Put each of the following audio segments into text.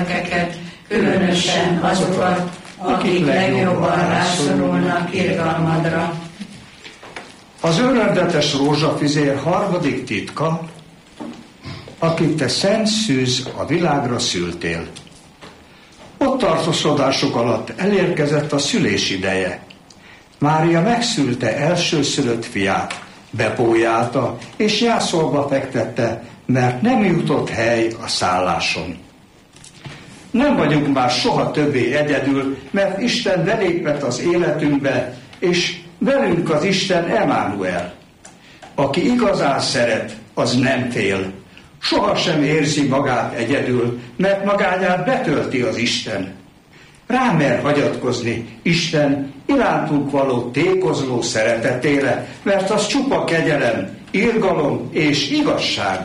különösen azokat, akik legjobban rászorulnak irgalmadra. Az örvendetes rózsafüzér harmadik titka, akit te szent szűz a világra szültél. Ott tartózkodások alatt elérkezett a szülés ideje. Mária megszülte elsőszülött fiát, bepójálta és jászolba fektette, mert nem jutott hely a szálláson. Nem vagyunk már soha többé egyedül, mert Isten belépett az életünkbe, és velünk az Isten Emmanuel. Aki igazán szeret, az nem fél. Sohasem érzi magát egyedül, mert magányát betölti az Isten. Rámer hagyatkozni Isten irántunk való tékozló szeretetére, mert az csupa kegyelem, irgalom és igazság.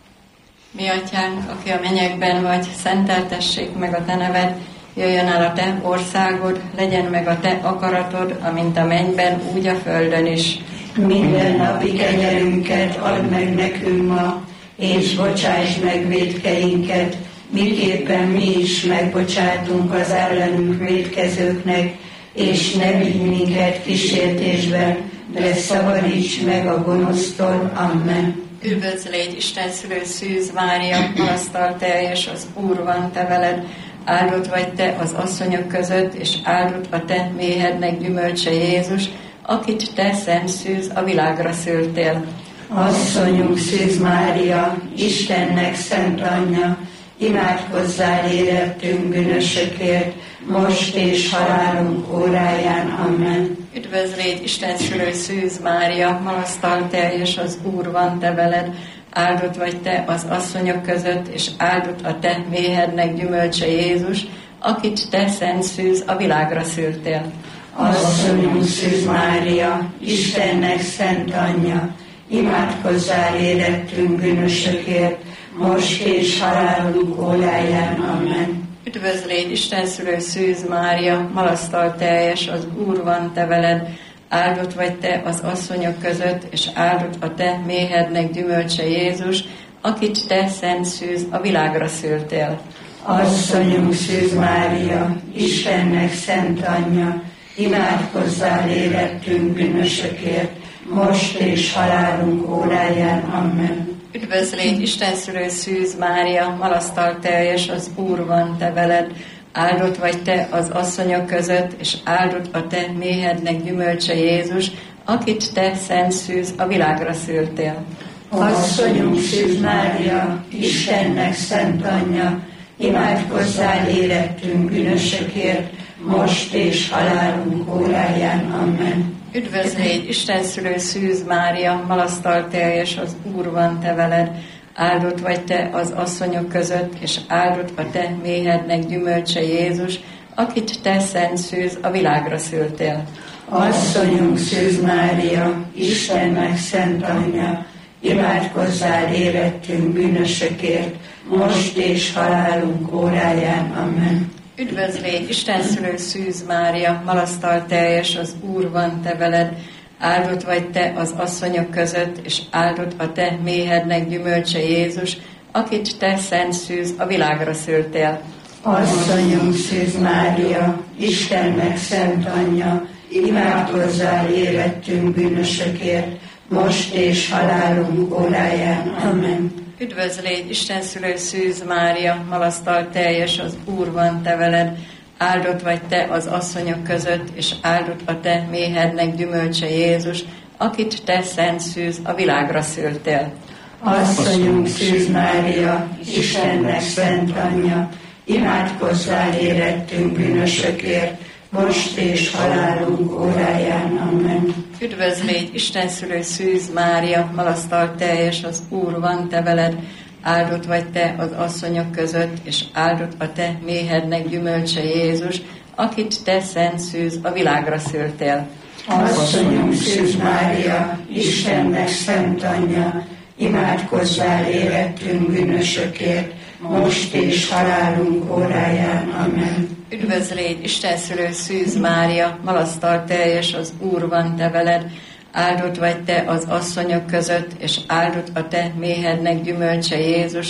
Mi atyánk, aki a mennyekben vagy, szenteltessék meg a te neved, jöjjön el a te országod, legyen meg a te akaratod, amint a mennyben, úgy a földön is. Minden napi kenyerünket add meg nekünk ma, és bocsáss meg vétkeinket, miképpen mi is megbocsátunk az ellenünk vétkezőknek, és ne vigy minket kísértésbe, de szabadíts meg a gonosztól. Amen. Üdvözl légy, Isten szülő szűz Mária, magasztal teljes, az Úr van te veled, áldott vagy te az asszonyok között, és áldott a te méhednek gyümölcse Jézus, akit te szent szűz a világra szültél. Asszonyunk Szűz Mária, Istennek szent anyja, imádkozzál érettünk bűnösökért, most és halálunk óráján. Amen. Üdvözl légy, Isten szülő szűz Mária, magasztal teljes, az Úr van te veled, áldott vagy te az asszonyok között, és áldott a te méhednek gyümölcse Jézus, akit te szent szűz a világra szültél. Asszonyunk Szűz Mária, Istennek szent anyja, imádkozzál érettünk bűnösökért, most és halálunk óráján. Amen. Üdvözl légy, Isten szülő szűz Mária, magasztal teljes, az Úr van te veled, áldott vagy te az asszonyok között, és áldott a te méhednek gyümölcse Jézus, akit te szent szűz a világra szültél. Asszonyunk Szűz Mária, Istennek szent anyja, imádkozzál érettünk bűnösökért, most és halálunk óráján. Amen. Üdvözl légy, Isten szülő szűz Mária, magasztal teljes, az Úr van te veled, áldott vagy te az asszonyok között, és áldott a te méhednek gyümölcse Jézus, akit te szent szűz a világra szültél. Asszonyunk Szűz Mária, Istennek szent anyja, imádkozzál érettünk bűnösökért, most és halálunk óráján. Amen. Üdvözl légy, Isten szülő szűz Mária, magasztal teljes, az Úr van te veled, áldott vagy te az asszonyok között, és áldott a te méhednek gyümölcse Jézus, akit te szent szűz a világra szültél. Asszonyunk Szűz Mária, Istennek szent anyja, imádkozzál érettünk bűnösökért, most és halálunk óráján. Amen. Üdvözl légy, Isten szülő szűz Mária, magasztal teljes, az Úr van te veled, áldott vagy te az asszonyok között, és áldott a te méhednek gyümölcse Jézus, akit te szent szűz a világra szültél. Asszonyunk Szűz Mária, Istennek szent anyja, imádkozzál érettünk bűnösökért, most és halálunk óráján. Amen. Üdvözl légy, Isten szülő szűz Mária, magasztal teljes, az Úr van te veled, áldott vagy te az asszonyok között, és áldott a te méhednek gyümölcse Jézus, akit te szent szűz a világra szültél. Asszonyunk Szűz Mária, Istennek szent anyja, imádkozzál érettünk bűnösökért, most és halálunk óráján. Amen. Üdvözl légy, Isten szülő szűz Mária, magasztal teljes, az Úr van te veled, áldott vagy te az asszonyok között, és áldott a te méhednek gyümölcse Jézus, akit te szent szűz a világra szültél. Asszonyunk Szűz Mária, Istennek szent anyja, imádkozzál érettünk bűnösökért, most és halálunk óráján. Amen. Üdvözl légy, Isten szülő szűz Mária, magasztal teljes, az Úr van te veled, áldott vagy te az asszonyok között, és áldott a te méhednek gyümölcse Jézus,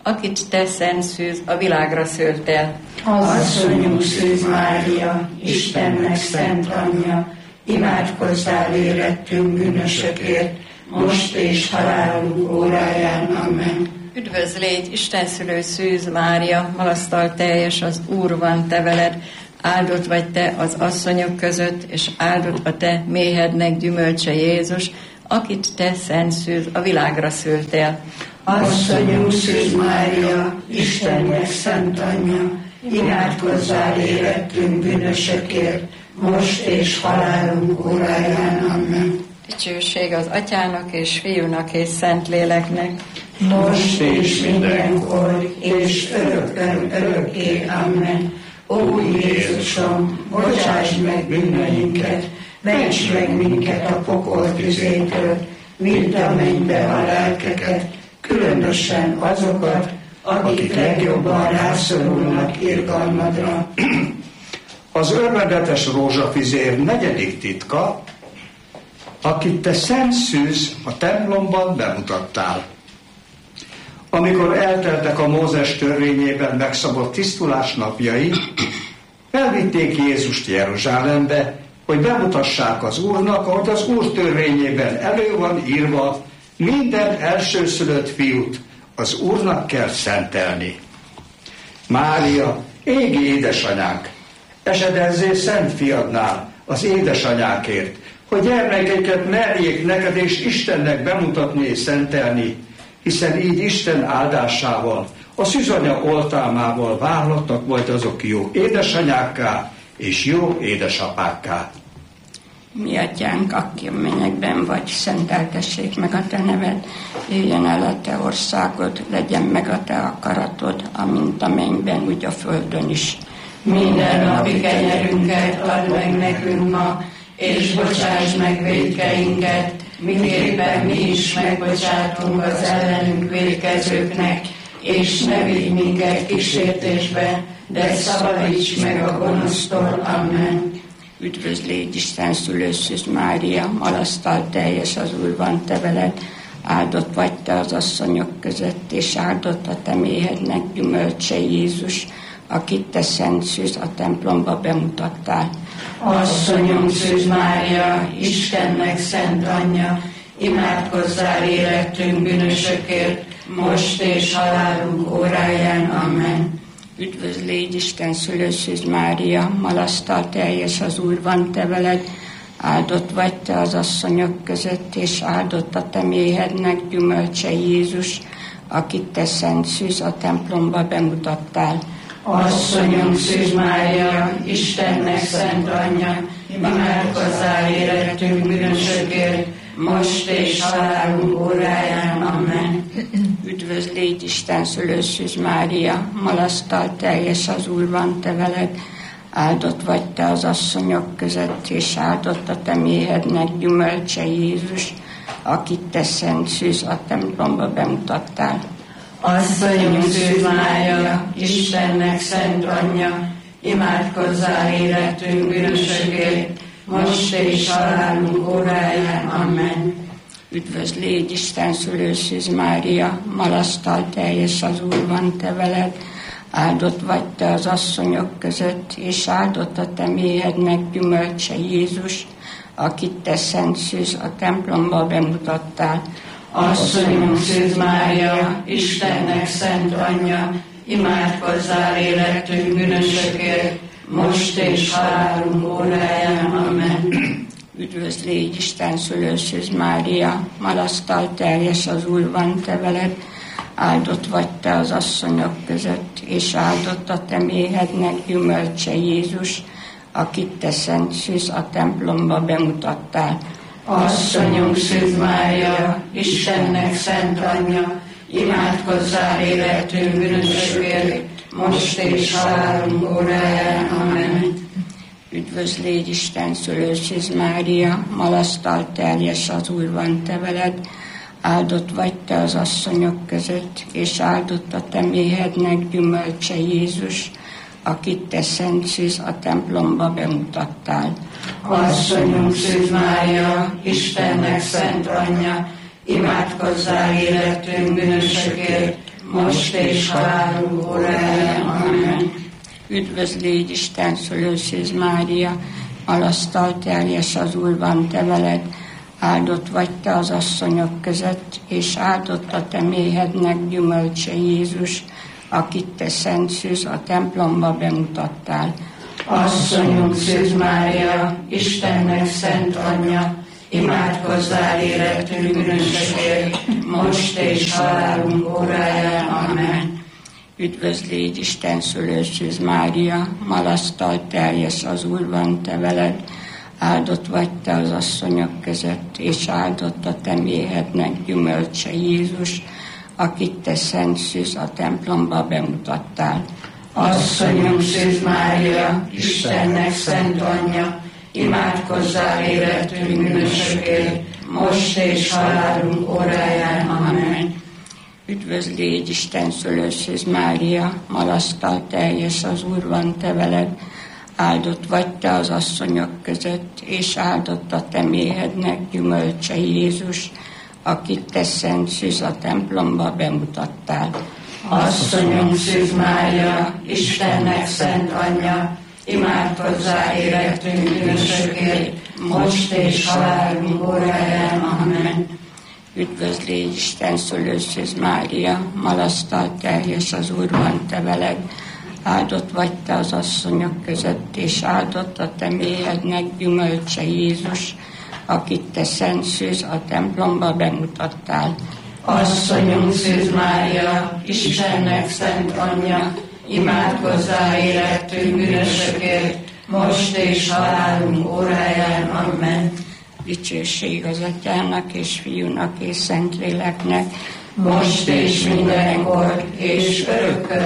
akit te, Szent Szűz, a világra szültél. Asszonyunk Szűz Mária, Istennek szent anyja, imádkozzál érettünk bűnösökért, most és halálunk óráján. Amen. Üdvözl légy, Istenszülő Szűz Mária, malasztal teljes az Úr van te veled, áldott vagy te az asszonyok között, és áldott a te méhednek gyümölcse Jézus, akit te, Szent Szűz, a világra szültél. Asszonyunk Szűz Mária, Istennek szent anyja, imádkozzál érettünk bűnösökért, most és halálunk óráján. Amen. Dicsőség az Atyának és Fiúnak és Szentléleknek, most és mindenkor, és örökké. Amen. Ó Jézusom, bocsáss meg bűneinket, ments meg minket a pokol tüzétől, vidd a mennybe a lelkeket, különösen azokat, akik legjobban rászorulnak irgalmadra. Az örvendetes rózsafizér negyedik titka, akit te, Szent Szűz, a templomban bemutattál. Amikor elteltek a Mózes törvényében megszabott tisztulás napjai, elvitték Jézust Jeruzsálembe, hogy bemutassák az Úrnak, ahogy az Úr törvényében elő van írva, minden elsőszülött fiút az Úrnak kell szentelni. Mária, égi édesanyánk, esedezzél szent fiadnál az édesanyákért, hogy gyermekeiket merjék neked és Istennek bemutatni és szentelni, hiszen így Isten áldásával, a szűzanya oltalmával válhatnak majd azok jó édesanyákká és jó édesapákká. Mi atyánk, aki a mennyekben vagy, szenteltessék meg a te neved, jöjjön el a te országod, legyen meg a te akaratod, amint a mennyben, úgy a földön is. Minden napi kenyerünket add meg nekünk ma, és bocsáss meg vétkeinket, miképpen mi is megbocsátunk az ellenünk vétkezőknek, és ne vigy minket kísértésbe, de szabadíts meg a gonosztól. Amen. Üdvözl légy, Isten szülő Szűz Mária, malasztal teljes az Úr van te veled, áldott vagy te az asszonyok között, és áldott a te méhednek gyümölcse Jézus, akit te, Szent Szűz, a templomba bemutattál. Asszonyunk Szűz Mária, Istennek szent anyja, imádkozzál érettünk bűnösökért, most és halálunk óráján. Amen. Üdvözl légy, Isten szülő Szűz Mária, malasztal teljes az Úr van te veled, áldott vagy te az asszonyok között, és áldott a te méhednek gyümölcse Jézus, akit te, Szent Szűz, a templomba bemutattál. Asszonyunk Szűz Mária, Istennek szent anyja, imádkozzál érettünk bűnösökért, most és halálunk óráján. Amen. Üdvözl légy, Isten szülő Szűz Mária, malasztal teljes az Úr van te veled, áldott vagy te az asszonyok között, és áldott a te méhednek gyümölcse Jézus, akit te, Szent Szűz, a templomba bemutattál. Asszonyunk Szűz Mária, Istennek szent anyja, imádkozzál érettünk bűnösökért, most és halálunk óráján. Amen. Üdvözl légy, Isten szülő Szűz Mária, malasztal teljes az Úr van te veled, áldott vagy te az asszonyok között, és áldott a te méhednek gyümölcse Jézus, akit te, Szent Szűz, a templomba bemutattál. Asszonyunk Szűz Mária, Istennek szent anyja, imádkozzál érettünk bűnösökért, most és halálunk óráján. Amen. Üdvözl légy, Isten szülő Szűz Mária, malasztal teljes az Úr van te veled, áldott vagy te az asszonyok között, és áldott a te méhednek gyümölcse Jézus, akit te, Szent Szűz, a templomba bemutattál. Asszonyunk Szűz Mária, Istennek szent anyja, imádkozzál érettünk bűnösökért, most és halálunk óráján. Amen. Üdvözl légy, Isten szülő Szűz Mária, malasztal teljes az Úr van te veled, áldott vagy te az asszonyok között, és áldott a te méhednek gyümölcse Jézus, akit te, Szent Szűz, a templomba bemutattál. Asszonyunk Szűz Mária, Istennek szent anyja, imádkozzál érettünk bűnösökért, most és halálunk óráján. Amen. Üdvözl légy Isten szülő Szűz Mária, malasztal teljes az Úr van te veled, áldott vagy te az asszonyok között, és áldott a te méhednek gyümölcse Jézus, akit te Szent Szűz a templomba bemutattál. Asszonyunk Szűz Mária, Istennek szent anyja, imádkozzál érettünk bűnösökért, most és halálunk óráján. Amen. Üdvözl légy Isten szülő Szűz Mária, malasztal teljes az Úr van te veled, áldott vagy te az asszonyok között, és áldott a te méhednek gyümölcse Jézus, akit te Szent Szűz a templomba bemutattál. Asszonyunk Szűz Mária, Istennek szent anyja, imádkozzál érettünk bűnösökért, most és halálunk óráján. Amen. Üdvözl légy Isten szülő Szűz Mária, malasztal teljes az Úr van te veled, áldott vagy te az asszonyok között, és áldott a te méhednek gyümölcse Jézus, akit te Szent Szűz a templomba bemutattál. Asszonyunk Szűz Mária, Istennek szent anyja, imádkozzál érettünk bűnösökért, most és halálunk óráján. Amen. Üdvözl légy Isten szülő Szűz Mária, malasztal teljes az Úr van te veled, áldott vagy te az asszonyok között, és áldott a te méhednek gyümölcse Jézus, akit te Szent Szűz a templomba bemutattál. Asszonyunk Szűz Mária, Istennek szent anyja, imádkozzál érettünk bűnösökért, most és halálunk óráján. Amen. Dicsőség az Atyának és Fiúnak és Szentléleknek, most és mindenkor, és örökkön